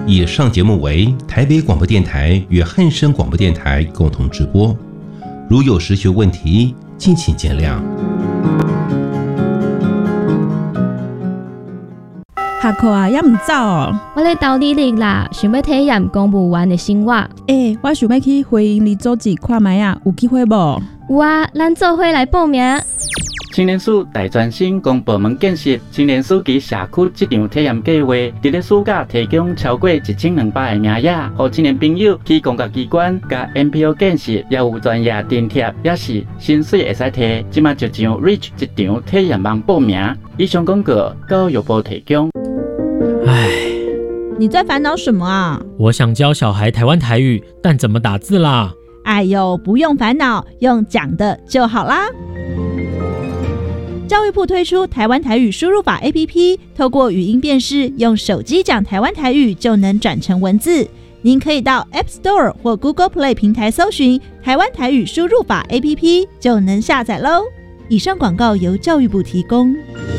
以上节目为台北广播电台与汉声广播电台共同直播，如有时序问题，敬请见谅。 下课啊，也唔走哦。 我咧斗地理啦，想要体验公务员的生活。 我想要去回营里组织看卖啊，有机会无？ 有啊，咱做伙来报名。 青年署大专生公部门建设青年署及社区这场体验计划，伫咧暑假提供超过1200个名额，予青年朋友去公家机关、甲 NPO 建设，也有专业津贴，也是薪水会使摕。即马就上 Reach 一场体验网报名。以上广告教育部提供。 你在烦恼什么啊？ 我想教小孩台湾台语，但怎么打字啦？ 哎呦，不用烦恼，用讲的就好啦。教育部推出台湾台语输入法 APP， 透过语音辨识，用手机讲台湾台语就能转成文字。您可以到 App Store 或 Google Play 平台搜寻台湾台语输入法 APP， 就能下载喽。以上广告由教育部提供。